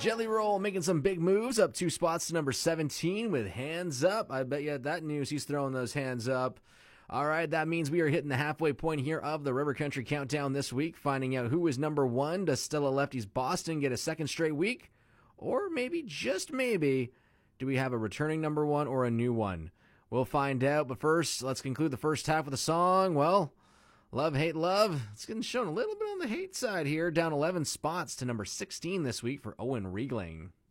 Jelly Roll making some big moves, up 2 spots to number 17 with Hands Up. I bet you that news he's throwing those hands up. All right, that means we are hitting the halfway point here of the River Country Countdown this week, finding out who is number 1. Does Stella Lefty's Boston get a second straight week? Or maybe, just maybe, do we have a returning number 1 or a new one? We'll find out, but first, let's conclude the first half with a song. Well, Love, Hate, Love. It's getting shown a little bit on the hate side here, down 11 spots to number 16 this week for Owen Riegling.